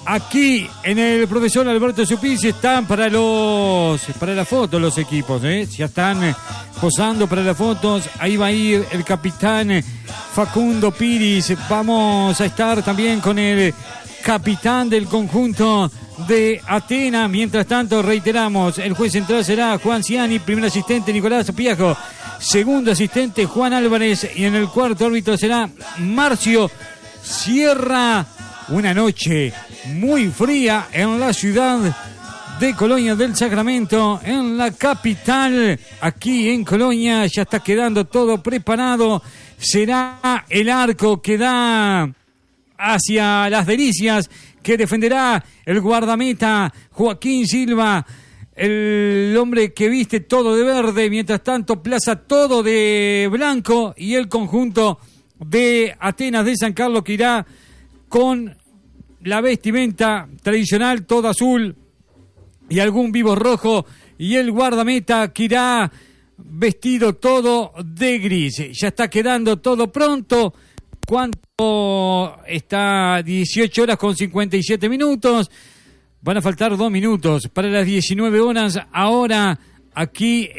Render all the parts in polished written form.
Aquí en el profesor Alberto Supizzi están para la foto los equipos, ya están posando para las fotos. Ahí va a ir el capitán Facundo Piris. Vamos a estar también con el capitán del conjunto de Atenas. Mientras tanto, reiteramos, el juez central será Juan Ciani, primer asistente Nicolás Piajo, segundo asistente Juan Álvarez y en el cuarto árbitro será Marcio Sierra. Una noche muy fría en la ciudad de Colonia del Sacramento, en la capital. Aquí en Colonia ya está quedando todo preparado. Será el arco que da hacia Las Delicias, que defenderá el guardameta Joaquín Silva, el hombre que viste todo de verde. Mientras tanto, Plaza todo de blanco, y el conjunto de Atenas de San Carlos que irá con la vestimenta tradicional, todo azul y algún vivo rojo, y el guardameta que irá vestido todo de gris. Ya está quedando todo pronto. ¿Cuánto está? 18 horas con 57 minutos. Van a faltar 2 minutos para las 19 horas. Ahora aquí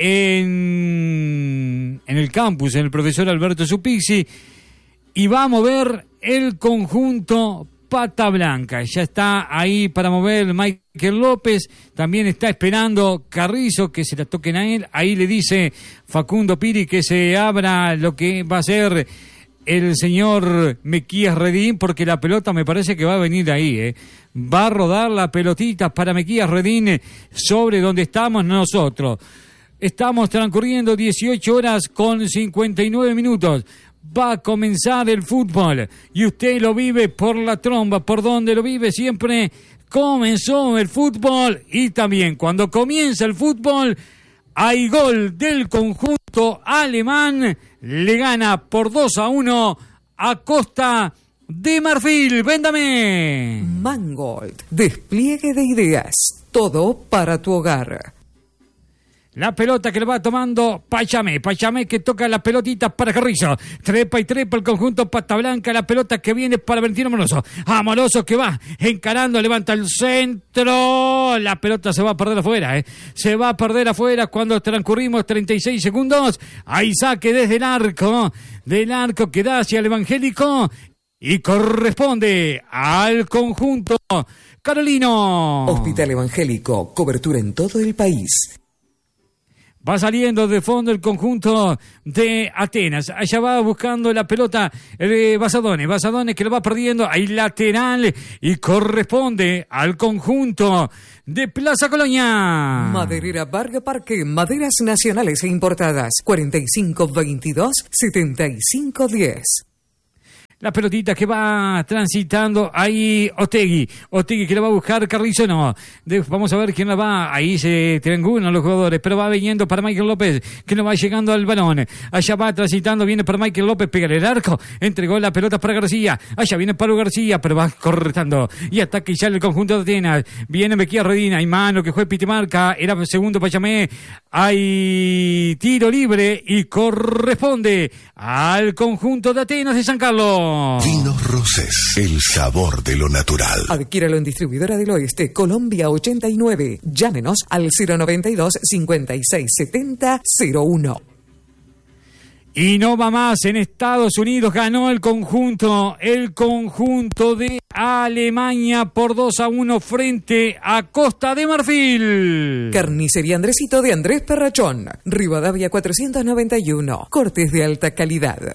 en el campus, en el profesor Alberto Supizzi, y va a mover el conjunto Pata Blanca. Ya está ahí para mover Michael López. También está esperando Carrizo que se la toquen a él. Ahí le dice Facundo Piri que se abra lo que va a ser el señor Mequías Redín, porque la pelota me parece que va a venir ahí, Va a rodar la pelotita para Mequías Redín sobre donde estamos nosotros. Estamos transcurriendo 18 horas con 59 minutos. Va a comenzar el fútbol y usted lo vive por la tromba, por donde lo vive siempre. Comenzó el fútbol, y también cuando comienza el fútbol hay gol del conjunto alemán. Le gana por 2-1 a Costa de Marfil. ¡Véndame! Mangold, despliegue de ideas, todo para tu hogar. La pelota que le va tomando Pachamé que toca la pelotita para Carrizo. Trepa y trepa el conjunto Pata Blanca. La pelota que viene para Valentino Amoroso. Amoroso que va encarando, levanta el centro. La pelota se va a perder afuera, Se va a perder afuera cuando transcurrimos 36 segundos. Hay saque desde el arco. Del arco que da hacia el Evangélico. Y corresponde al conjunto carolino. Hospital Evangélico, cobertura en todo el país. Va saliendo de fondo el conjunto de Atenas. Allá va buscando la pelota Basadone. Basadone que lo va perdiendo. Ahí lateral. Y corresponde al conjunto de Plaza Colonia. Maderera Varga Parque. Maderas nacionales e importadas. 4522-7510. La pelotita que va transitando ahí Otegui que la va a buscar Carrizo, no. Vamos a ver quién la va. Ahí se triangulan los jugadores, pero va viniendo para Michael López, que no va llegando al balón. Allá va transitando, viene para Michael López, pega el arco, entregó la pelota para García. Allá viene Pablo García, pero va cortando. Y ataque y sale el conjunto de Atenas. Viene Mequías Redín, hay mano que fue Pitimarca, era segundo Pachamé. Hay tiro libre y corresponde al conjunto de Atenas de San Carlos. Vinos Roses, el sabor de lo natural. Adquiéralo en Distribuidora del Oeste, Colombia 89. Llámenos al 092-5670-01. Y no va más en Estados Unidos. Ganó el conjunto de Alemania por 2-1 frente a Costa de Marfil. Carnicería Andresito de Andrés Perrachón. Rivadavia 491. Cortes de alta calidad.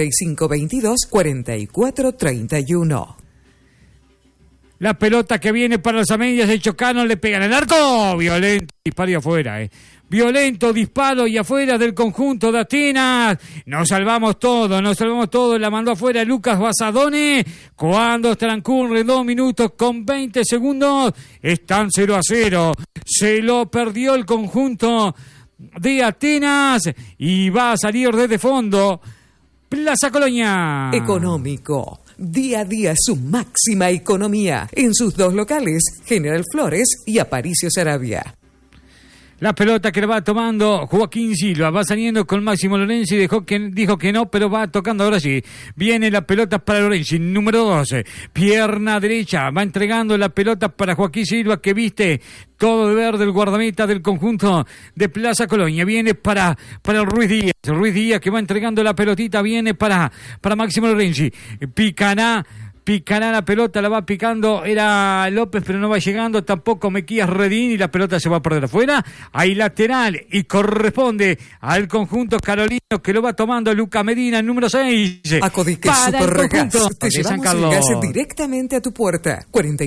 4522-4431. La pelota que viene para los Amedias de Chocano, le pegan el arco. Violento disparo y afuera, Violento disparo y afuera del conjunto de Atenas. Nos salvamos todo. La mandó afuera Lucas Basadone. Cuando transcurre 2 minutos con 20 segundos, están 0-0. Se lo perdió el conjunto de Atenas y va a salir desde fondo Plaza Colonia. Económico. Día a día su máxima economía en sus 2 locales, General Flores y Aparicio Saravia. La pelota que la va tomando Joaquín Silva, va saliendo con Máximo Lorenzi, dijo que no, pero va tocando ahora sí. Viene la pelota para Lorenzi, número 12, pierna derecha, va entregando la pelota para Joaquín Silva, que viste todo de verde, el guardameta del conjunto de Plaza Colonia. Viene para Ruiz Díaz que va entregando la pelotita, viene para Máximo Lorenzi, picará la pelota, la va picando, era López, pero no va llegando, tampoco Mequías Redín, y la pelota se va a perder afuera. Hay lateral y corresponde al conjunto carolino, que lo va tomando Luca Medina, número 6. Acodique Supergas, te llevamos el gas directamente a tu puerta.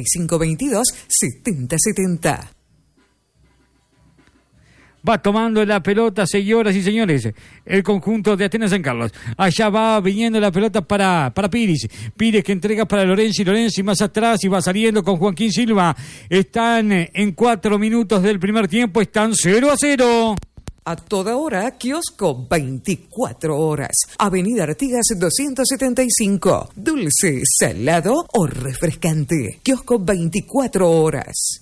4522-7070. Va tomando la pelota, señoras y señores, el conjunto de Atenas San Carlos. Allá va viniendo la pelota para Pires que entrega para Lorenzi más atrás y va saliendo con Joaquín Silva. Están en 4 minutos del primer tiempo, están 0-0. A toda hora, kiosco 24 horas. Avenida Artigas 275. Dulce, salado o refrescante. Kiosco 24 horas.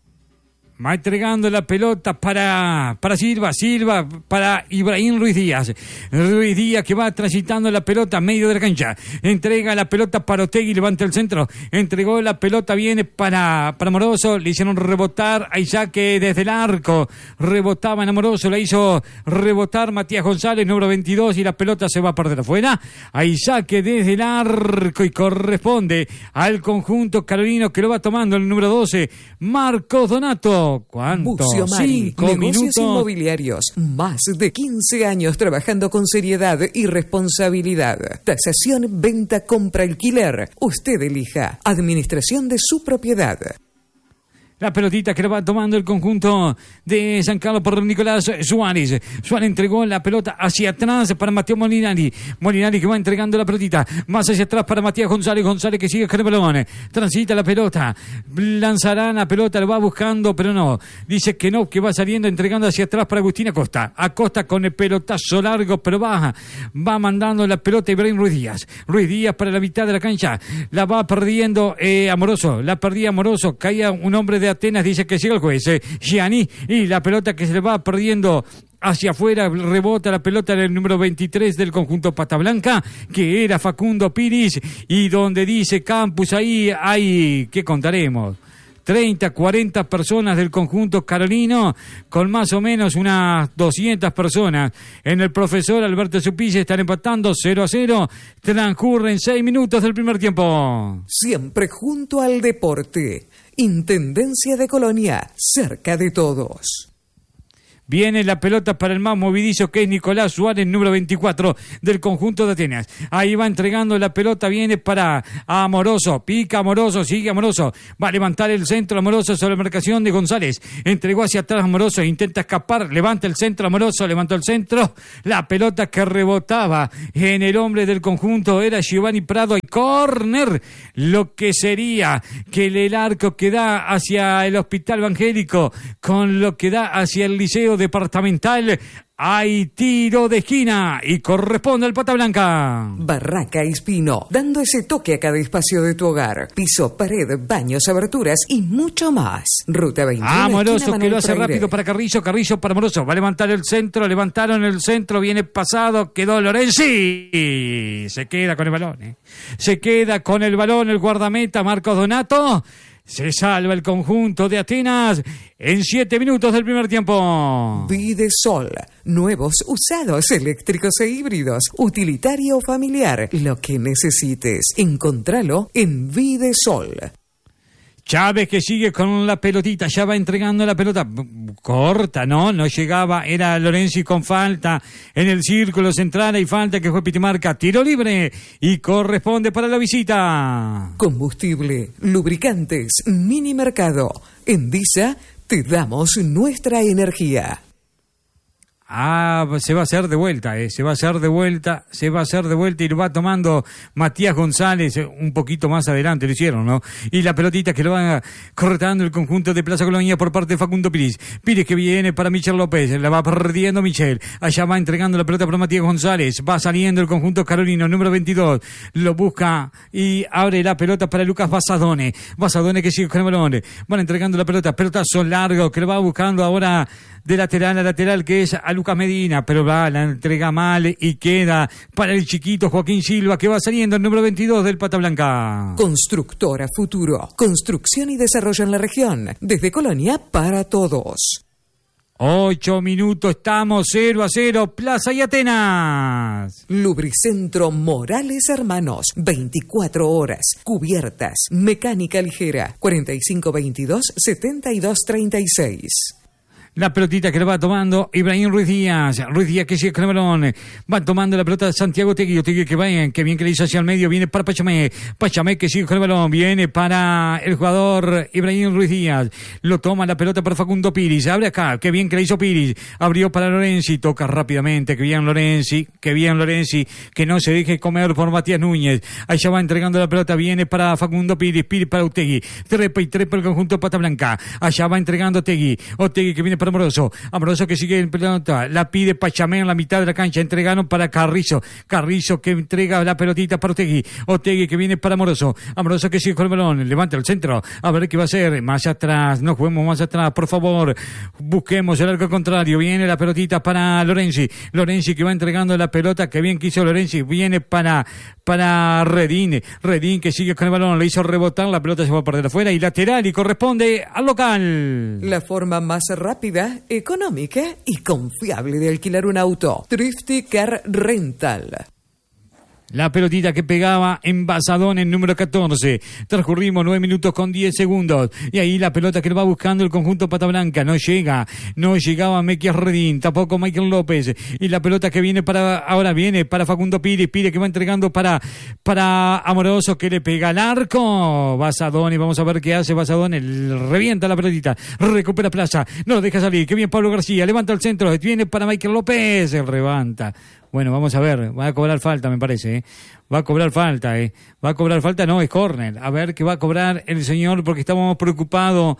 Va entregando la pelota para Silva para Ibrahim Ruiz Díaz que va transitando la pelota a medio de la cancha, entrega la pelota para Otegui, levanta el centro, entregó la pelota, viene para Amoroso, le hicieron rebotar a Isaac desde el arco, rebotaba en Amoroso, la hizo rebotar Matías González, número 22, y la pelota se va a perder afuera. A Isaac desde el arco, y corresponde al conjunto carolino, que lo va tomando el número 12, Marcos Donato. ¿Cuánto? Bucio Mari, 5 negocios minutos. Inmobiliarios. Más de 15 años trabajando con seriedad y responsabilidad. Tasación, venta, compra, alquiler. Usted elija. Administración de su propiedad. La pelotita que la va tomando el conjunto de San Carlos por Nicolás Suárez. Suárez entregó la pelota hacia atrás para Mateo Molinari que va entregando la pelotita más hacia atrás para Matías González que sigue con el balón. Transita la pelota, lanzará la pelota, lo va buscando, pero no. Dice que no, que va saliendo, entregando hacia atrás para Agustín Acosta. Acosta con el pelotazo largo, pero va mandando la pelota Ibrahim Ruiz Díaz para la mitad de la cancha. La va perdiendo Amoroso. La perdía Amoroso. Caía un hombre de Atenas, dice que sigue el juez, Gianni, y la pelota que se le va perdiendo hacia afuera, rebota la pelota del número 23 del conjunto Pata Blanca, que era Facundo Pires, y donde dice Campus, ahí hay, ¿qué contaremos? 30, 40 personas del conjunto carolino, con más o menos unas 200 personas. En el profesor Alberto Supice están empatando 0-0. Transcurren 6 minutos del primer tiempo. Siempre junto al deporte. Intendencia de Colonia, cerca de todos. Viene la pelota para el más movidizo, que es Nicolás Suárez, número 24 del conjunto de Atenas. Ahí va entregando la pelota, viene para Amoroso. Pica Amoroso, sigue Amoroso. Va a levantar el centro Amoroso sobre la marcación de González. Entregó hacia atrás Amoroso, intenta escapar. Levanta el centro Amoroso, levantó el centro. La pelota que rebotaba en el hombre del conjunto era Giovanni Prado. Y córner, lo que sería que el arco que da hacia el Hospital Evangélico con lo que da hacia el Liceo Departamental. Hay tiro de esquina y corresponde al Pata Blanca. Barraca Espino, dando ese toque a cada espacio de tu hogar. Piso, pared, baños, aberturas y mucho más. Ruta 21. Amoroso, que lo hace rápido para Carrillo para Amoroso. Va a levantar el centro, levantaron el centro, viene pasado, quedó Lorenzi. Se queda con el balón. Se queda con el balón el guardameta Marcos Donato. Se salva el conjunto de Atenas en 7 minutos del primer tiempo. Videsol. Nuevos, usados, eléctricos e híbridos. Utilitario o familiar. Lo que necesites. Encontralo en Videsol. Chávez, que sigue con la pelotita, ya va entregando la pelota corta, no llegaba, era Lorenzi con falta en el círculo central, hay falta que fue Pitimarca, tiro libre y corresponde para la visita. Combustible, lubricantes, mini mercado. En Disa te damos nuestra energía. Se va a hacer de vuelta, se va a hacer de vuelta y lo va tomando Matías González, un poquito más adelante lo hicieron, ¿no? Y la pelotita que lo va corretando el conjunto de Plaza Colonia por parte de Facundo Piris. Piris que viene para Michel López, la va perdiendo Michel, allá va entregando la pelota para Matías González, va saliendo el conjunto carolino, número 22, lo busca y abre la pelota para Lucas Basadone que sigue con el balón, van entregando la pelota, pelotazo largo que lo va buscando ahora de lateral a lateral, que es a Lucas Medina, pero va, la entrega mal y queda para el chiquito Joaquín Silva, que va saliendo el número 22 del Pata Blanca. Constructora Futuro, construcción y desarrollo en la región, desde Colonia para todos. 8 minutos, estamos 0-0, Plaza y Atenas. Lubricentro Morales Hermanos, 24 horas, cubiertas, mecánica ligera, 4522-7236. La pelotita que lo va tomando Ibrahim Ruiz Díaz que sigue con el balón, va tomando la pelota Santiago Otegui que bien que le hizo hacia el medio, viene para Pachamé que sigue con el balón, viene para el jugador Ibrahim Ruiz Díaz, lo toma la pelota para Facundo Piris, abre acá, que bien que le hizo Piris, abrió para Lorenzi, toca rápidamente, que bien Lorenzi, que no se deje comer por Matías Núñez, allá va entregando la pelota, viene para Facundo Piris para Otegui, trepa el conjunto de Pata Blanca, allá va entregando Otegui que viene para Amoroso que sigue en pelota, la pide Pachamé en la mitad de la cancha, entregaron para Carrizo que entrega la pelotita para Otegui que viene para Amoroso que sigue con el balón, levanta el centro, a ver qué va a hacer, más atrás, no juguemos más atrás, por favor, busquemos el arco contrario, viene la pelotita para Lorenzi que va entregando la pelota, que bien quiso Lorenzi, viene para Redín que sigue con el balón, le hizo rebotar, la pelota se va a perder afuera y lateral y corresponde al local. La forma más rápida, económica y confiable de alquilar un auto. Thrifty Car Rental. La pelotita que pegaba en Basadón en número 14. Transcurrimos 9 minutos con 10 segundos. Y ahí la pelota que lo va buscando el conjunto Pata Blanca. No llegaba Mequias Redín, tampoco Michael López. Y la pelota que viene para Facundo Pires que va entregando para Amoroso, que le pega al arco. Basadón, y vamos a ver qué hace Basadón. Revienta la pelotita. Recupera Plaza. No lo deja salir. Qué bien Pablo García. Levanta el centro. Viene para Michael López. Se levanta. Bueno, vamos a ver, va a cobrar falta, me parece, Va a cobrar falta, no, es córner. A ver qué va a cobrar el señor, porque estábamos preocupados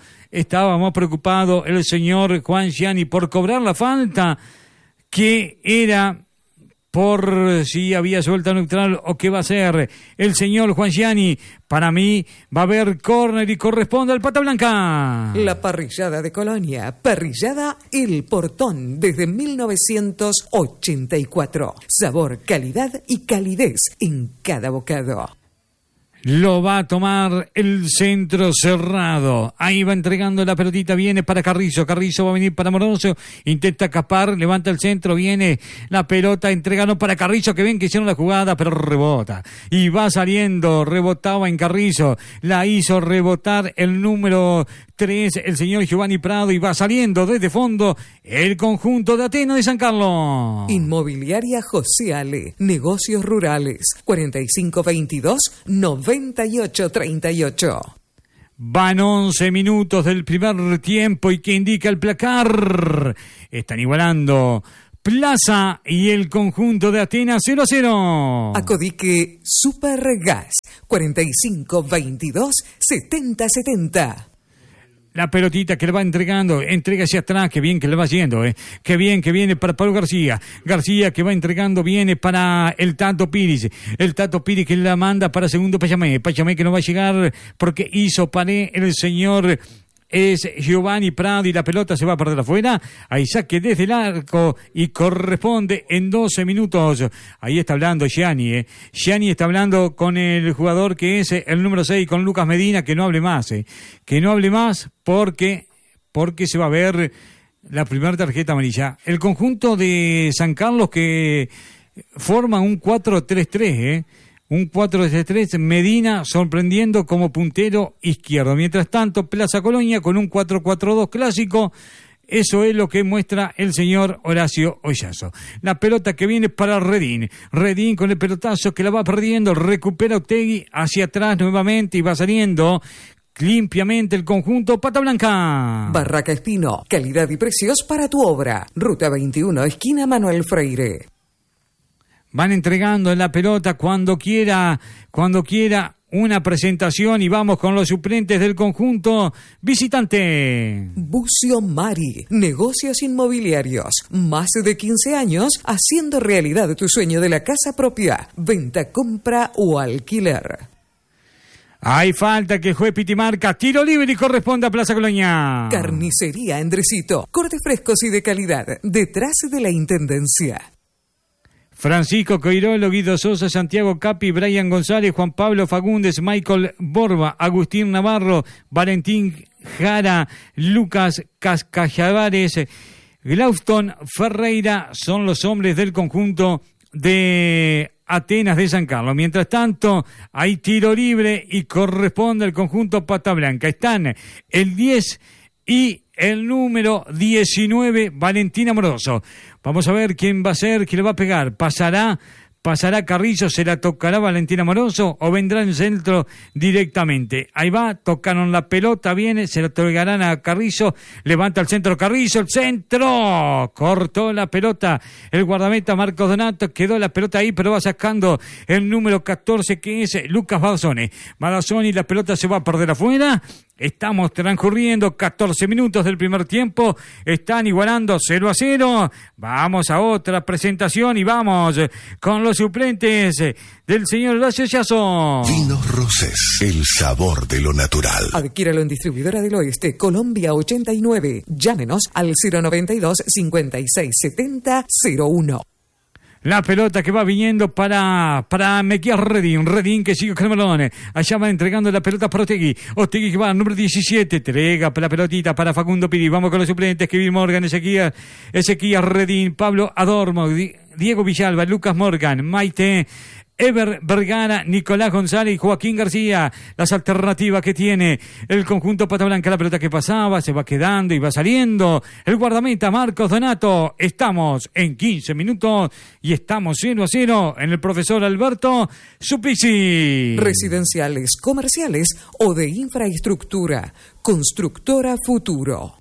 el señor Juan Gianni por cobrar la falta, que era por si había suelta neutral o qué va a hacer el señor Juan Gianni. Para mí va a haber córner y corresponde al Pata Blanca. La parrillada de Colonia, parrillada El Portón, desde 1984. Sabor, calidad y calidez en cada bocado. Lo va a tomar el centro cerrado. Ahí va entregando la pelotita. Viene para Carrizo. Carrizo va a venir para Amoroso. Intenta escapar. Levanta el centro. Viene la pelota. Entregaron para Carrizo. Que ven que hicieron la jugada, pero rebota. Y va saliendo. Rebotaba en Carrizo. La hizo rebotar el número 3, el señor Giovanni Prado. Y va saliendo desde fondo el conjunto de Atenas de San Carlos. Inmobiliaria José Ale. Negocios rurales. 4522-9838. Van 11 minutos del primer tiempo y que indica el placar. Están igualando Plaza y el conjunto de Atenas 0-0. Acodique Supergas 4522-7070. La pelotita que le va entregando, entrega hacia atrás, que bien que le va yendo, que bien que viene para Pablo García que va entregando, viene para el Tato Piris que la manda para segundo Pachamé que no va a llegar porque hizo pané el señor es Giovanni Prado y la pelota se va a perder afuera. Ahí saque desde el arco y corresponde en 12 minutos. Ahí está hablando Gianni. Gianni está hablando con el jugador que es el número 6, con Lucas Medina, que no hable más. Que no hable más porque se va a ver la primera tarjeta amarilla. El conjunto de San Carlos que forma un 4-3-3, Un 4-3-3, Medina sorprendiendo como puntero izquierdo. Mientras tanto, Plaza Colonia con un 4-4-2 clásico. Eso es lo que muestra el señor Horacio Ollazo. La pelota que viene para Redín. Redín con el pelotazo que la va perdiendo. Recupera Otegui hacia atrás nuevamente y va saliendo limpiamente el conjunto Pata Blanca. Barraca Espino, calidad y precios para tu obra. Ruta 21, esquina Manuel Freire. Van entregando la pelota cuando quiera una presentación y vamos con los suplentes del conjunto visitante. Bucio Mari, negocios inmobiliarios. Más de 15 años haciendo realidad tu sueño de la casa propia. Venta, compra o alquiler. Hay falta que el juez Pitimarca, tiro libre y corresponde a Plaza Colonia. Carnicería Endrecito, cortes frescos y de calidad, detrás de la Intendencia. Francisco Coirolo, Guido Sosa, Santiago Capi, Brian González, Juan Pablo Fagundes, Michael Borba, Agustín Navarro, Valentín Jara, Lucas Cascallavares, Glauston Ferreira son los hombres del conjunto de Atenas de San Carlos. Mientras tanto, hay tiro libre y corresponde al conjunto Pata Blanca. Están el 10 y el número 19, Valentín Amoroso. Vamos a ver quién va a ser, quién le va a pegar. ¿Pasará Carrizo, se la tocará Valentín Amoroso o vendrá en centro directamente? Ahí va, tocaron la pelota, viene, se la tocarán a Carrizo, levanta el centro Carrizo, el centro, cortó la pelota, el guardameta Marcos Donato, quedó la pelota ahí, pero va sacando el número 14 que es Lucas Badazzoni, la pelota se va a perder afuera. Estamos transcurriendo 14 minutos del primer tiempo, están igualando 0-0, vamos a otra presentación y vamos con los suplentes del señor Horacio Yazo. Vinos Rosés, el sabor de lo natural. Adquiéralo en Distribuidora del Oeste, Colombia 89. Llámenos al 092 567001. La pelota que va viniendo para Mequías Redín que sigue con el balón. Allá va entregando la pelota para Otegui que va al número 17, entrega la pelotita para Facundo Piri. Vamos con los suplentes, Kevin Morgan, Ezequiel Redín, Pablo Adormo, Diego Villalba, Lucas Morgan, Maite Ever Vergara, Nicolás González y Joaquín García. Las alternativas que tiene el conjunto Pata Blanca. La pelota que pasaba se va quedando y va saliendo el guardameta Marcos Donato. Estamos en 15 minutos y estamos 0-0 en el profesor Alberto Suplicy. Residenciales, comerciales o de infraestructura. Constructora Futuro.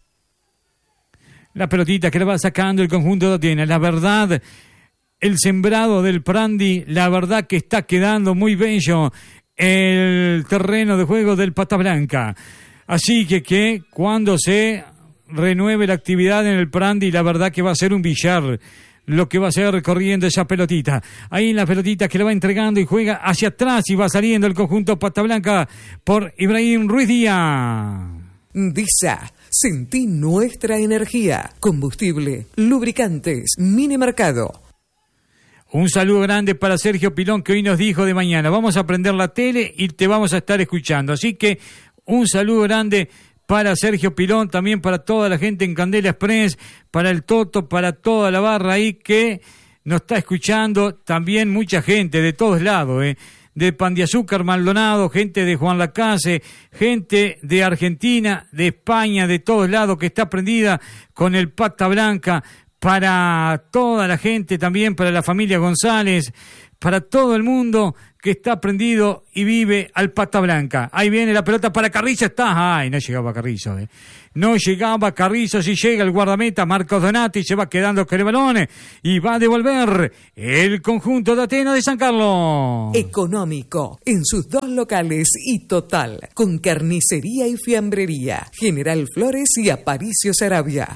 La pelotita que le va sacando el conjunto de Atenas. La verdad, el sembrado del Prandi, la verdad que está quedando muy bello el terreno de juego del Pata Blanca. Así que cuando se renueve la actividad en el Prandi, la verdad que va a ser un billar lo que va a ser corriendo esa pelotita. Ahí la pelotita que le va entregando y juega hacia atrás y va saliendo el conjunto Pata Blanca por Ibrahim Ruiz Díaz. DISA, sentí nuestra energía. Combustible, lubricantes, mini mercado. Un saludo grande para Sergio Pilón, que hoy nos dijo de mañana, vamos a prender la tele y te vamos a estar escuchando. Así que un saludo grande para Sergio Pilón, también para toda la gente en Candela Express, para el Toto, para toda la barra ahí que nos está escuchando. También mucha gente de todos lados, de Pan de Azúcar, Maldonado, gente de Juan Lacase, gente de Argentina, de España, de todos lados que está prendida con el Pata Blanca. Para toda la gente también, para la familia González, para todo el mundo que está prendido y vive al Pata Blanca. Ahí viene la pelota para Carrizo, está. Ay, no llegaba Carrizo. No llegaba Carrizo, si llega el guardameta Marcos Donati, se va quedando con el balón y va a devolver el conjunto de Atenas de San Carlos. Económico, en sus dos locales y total, con carnicería y fiambrería, General Flores y Aparicio Sarabia.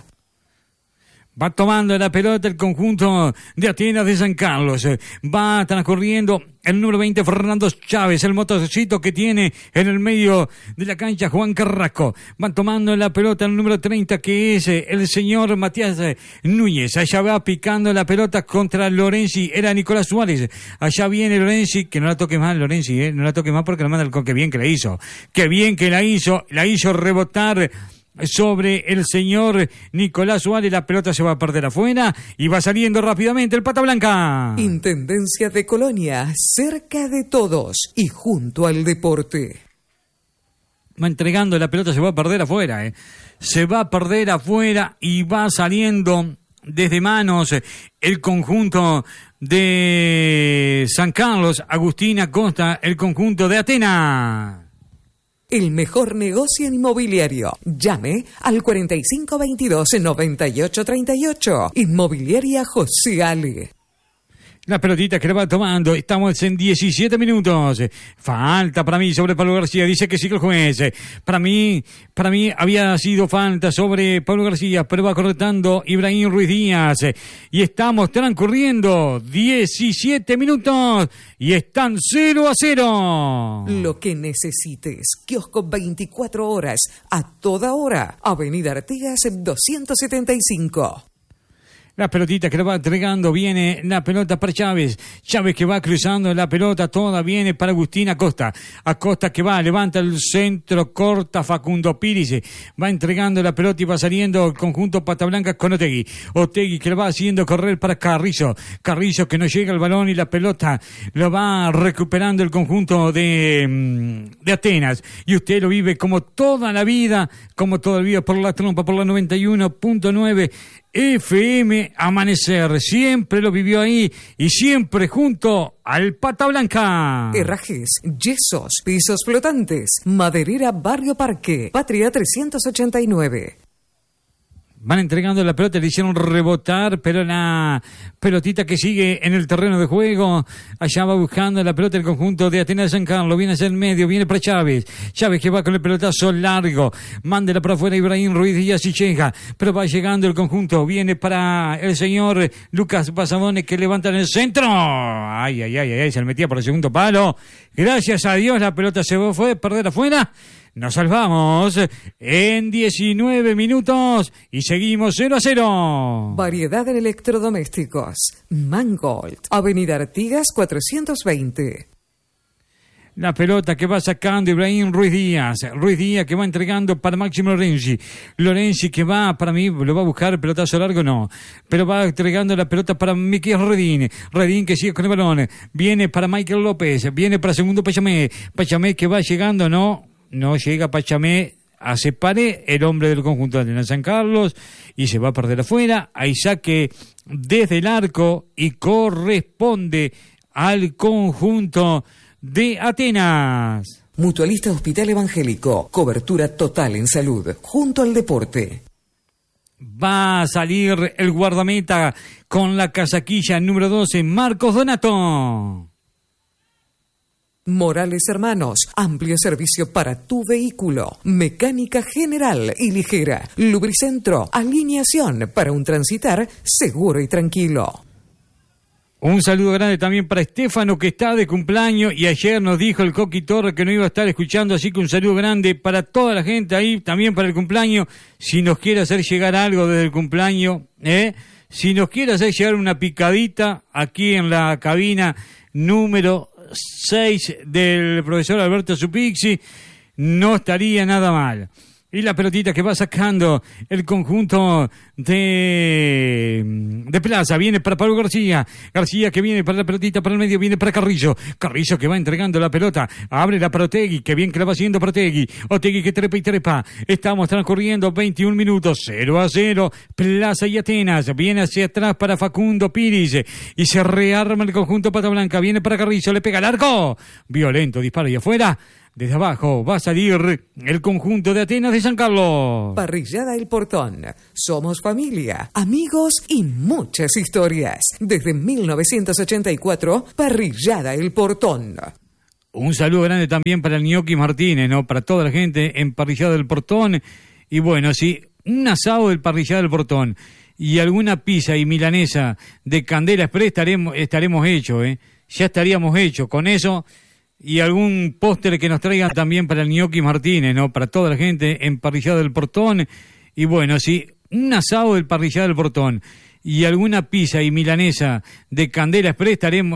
Va tomando la pelota el conjunto de Atenas de San Carlos. Va transcurriendo el número 20, Fernando Chávez, el motocito que tiene en el medio de la cancha Juan Carrasco. Van tomando la pelota el número 30, que es el señor Matías Núñez. Allá va picando la pelota contra Lorenzi. Era Nicolás Suárez. Allá viene Lorenzi, que no la toque más Lorenzi, no la toque más porque la manda el con. Qué bien que la hizo. Qué bien que la hizo rebotar sobre el señor Nicolás Suárez. La pelota se va a perder afuera y va saliendo rápidamente el Pata Blanca. Intendencia de Colonia, cerca de todos y junto al deporte. Va entregando la pelota, se va a perder afuera. Se va a perder afuera y va saliendo desde manos el conjunto de San Carlos. Agustín Acosta, el conjunto de Atenas. El mejor negocio inmobiliario. Llame al 4522-9838. Inmobiliaria José Ale. La pelotita que le va tomando, estamos en 17 minutos. Falta para mí sobre Pablo García, dice que sí que el juez. Para mí había sido falta sobre Pablo García, pero va correctando Ibrahim Ruiz Díaz. Y estamos transcurriendo 17 minutos y están 0-0. Lo que necesites. Kiosco 24 horas, a toda hora. Avenida Artigas 275. La pelotita que le va entregando, viene la pelota para Chávez. Chávez que va cruzando la pelota, toda viene para Agustín Acosta. Acosta que va, levanta el centro, corta Facundo Píriz. Va entregando la pelota y va saliendo el conjunto Pata Blanca con Otegui. Otegui que le va haciendo correr para Carrizo. Carrizo que no llega al balón y la pelota lo va recuperando el conjunto de Atenas. Y usted lo vive como toda la vida por la trompa, por la 91.9 FM Amanecer, siempre lo vivió ahí y siempre junto al Pata Blanca. Herrajes, yesos, pisos flotantes, Maderera Barrio Parque, Patria 389. Van entregando la pelota, le hicieron rebotar, pero la pelotita que sigue en el terreno de juego, allá va buscando la pelota el conjunto de Atenas de San Carlos, viene hacia el medio, viene para Chávez, Chávez que va con el pelotazo largo, mándela para afuera Ibrahim Ruiz Díaz y llega, pero va llegando el conjunto, viene para el señor Lucas Basabone que levanta en el centro, ay, se le metía por el segundo palo, gracias a Dios la pelota se fue, perder afuera. Nos salvamos en 19 minutos y seguimos 0-0. Variedad en electrodomésticos. Mangold, Avenida Artigas 420. La pelota que va sacando Ibrahim Ruiz Díaz que va entregando para Máximo Lorenzi que va, para mí, lo va a buscar, pelotazo largo no, pero va entregando la pelota para Miquel Redín que sigue con el balón, viene para Michael López, viene para segundo Pachamé que va llegando, no llega Pachamé, hace pared el hombre del conjunto de Atenas San Carlos y se va a perder afuera. Hay saque desde el arco y corresponde al conjunto de Atenas. Mutualista Hospital Evangélico, cobertura total en salud, junto al deporte. Va a salir el guardameta con la casaquilla número 12, Marcos Donato. Morales Hermanos, amplio servicio para tu vehículo, mecánica general y ligera, lubricentro, alineación para un transitar seguro y tranquilo. Un saludo grande también para Estefano que está de cumpleaños y ayer nos dijo el Coqui Torre que no iba a estar escuchando, así que un saludo grande para toda la gente ahí, también para el cumpleaños, si nos quiere hacer llegar algo desde el cumpleaños, si nos quiere hacer llegar una picadita aquí en la cabina número 6 del profesor Alberto Supixi, no estaría nada mal. Y la pelotita que va sacando el conjunto de Plaza, viene para Pablo García que viene para la pelotita para el medio, viene para Carrillo que va entregando la pelota, abre la para Otegui, que bien que la va haciendo para Otegui que trepa y trepa, estamos transcurriendo 21 minutos, 0-0, Plaza y Atenas, viene hacia atrás para Facundo Píriz, y se rearma el conjunto Pata Blanca, viene para Carrillo, le pega al arco, violento disparo y afuera. Desde abajo va a salir el conjunto de Atenas de San Carlos. Parrillada El Portón. Somos familia, amigos y muchas historias. Desde 1984, Parrillada El Portón. Un saludo grande también para el Gnocchi Martínez, ¿no? Para toda la gente en Parrillada del Portón. Y bueno, sí, un asado del Parrillada del Portón y alguna pizza y milanesa de Candela Express estaremos hechos, Ya estaríamos hechos con eso. Y algún póster que nos traigan también para el Gnocchi Martínez, ¿no? Para toda la gente en Parrillada del Portón. Y bueno, sí, un asado del Parrillada del Portón y alguna pizza y milanesa de Candela Express